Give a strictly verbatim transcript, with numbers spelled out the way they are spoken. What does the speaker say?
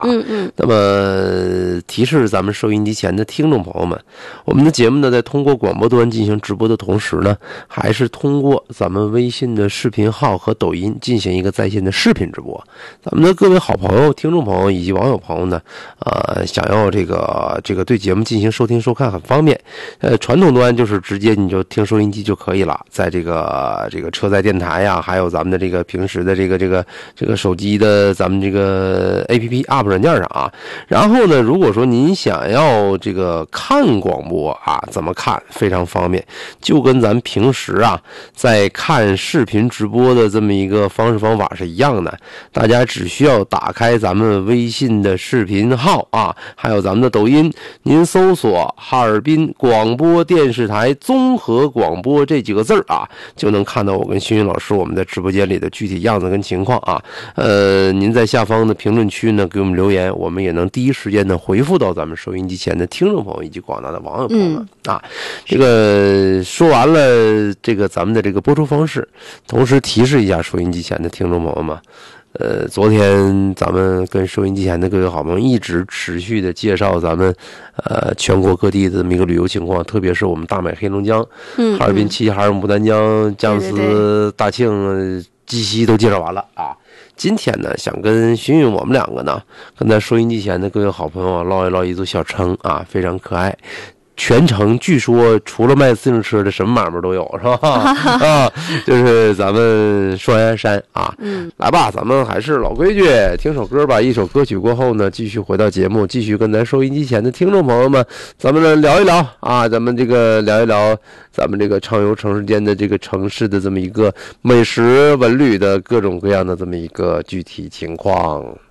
啊。嗯嗯。那么提示咱们收音机前的听众朋友们，我们的节目呢，在通过广播端进行直播的同时呢，还是通过咱们微信的视频号和抖音进行一个在线的视频直播。咱们的各位好朋友、听众朋友以及网友朋友呢，呃，想要这个这个对节目进行收听收看很方便。呃，传统端就是直接你就听收音机就可以了，在这个这个车载电台呀，还有咱们的这个平时的这个这个这个手机的咱们这个 A P P App 软件上啊。然后呢，如果说您想要这个看广播啊，怎么看？非常方便，就跟咱平时啊在看视频直播的这么一个方式方法是一样的。大家只需要打开咱们微信的视频号啊，还有咱们的抖音，您搜索哈尔滨广播电视台综合广播这几个字啊，就能看到我跟星云老师我们在直播间里的具体样子跟情况啊。呃，您在下方的评论区呢给我们留言，我们也能第一时间的回复到咱们收音机前的听众朋友以及广大的网友朋友们、嗯、啊。这个说完了这个咱们的这个播出方式，同时提示一下收音机前的听众朋友们，呃，昨天咱们跟收音机前的各位好朋友一直持续的介绍咱们呃全国各地的这么一个旅游情况，特别是我们大美黑龙江、嗯、哈尔滨、齐齐哈尔、牡丹江、江丝、大庆、鸡西都介绍完了啊。今天呢，想跟寻寻我们两个呢，跟咱收音机前的各位好朋友啊唠一唠一组小城啊，非常可爱。全程据说除了卖自行车的什么买卖都有，是吧？啊，就是咱们双鸭山啊。嗯，来吧，咱们还是老规矩，听首歌吧。一首歌曲过后呢，继续回到节目，继续跟咱收音机前的听众朋友们，咱们呢聊一聊啊，咱们这个聊一聊咱们这个畅游城市间的这个城市的这么一个美食文旅的各种各样的这么一个具体情况。